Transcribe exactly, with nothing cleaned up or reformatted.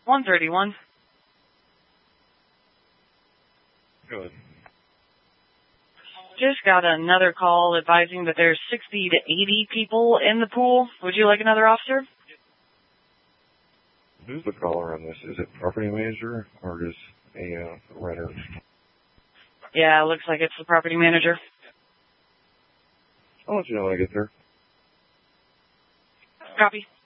one thirty-one. Go ahead. Just got another call advising that there's sixty to eighty people in the pool. Would you like another officer? Who's the caller on this? Is it property manager or just a uh, renter? Yeah, looks like it's the property manager. I'll let you know when I get there. Copy.